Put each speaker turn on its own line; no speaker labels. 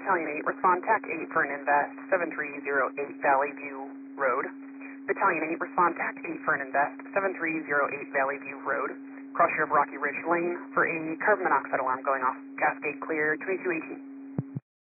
Battalion 8, respond TAC 8 for an invest, 7308 Valley View Road. Battalion 8, respond TAC 8 for an invest, 7308 Valley View Road. Cross share of Rocky Ridge Lane for a carbon monoxide alarm going off. Cascade clear, 2218.